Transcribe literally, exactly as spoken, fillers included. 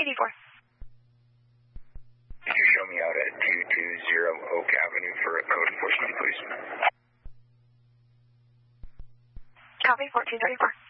thirty-four. Could you show me out at two two zero Oak Avenue for a code enforcement, please? Copy, fourteen thirty-four.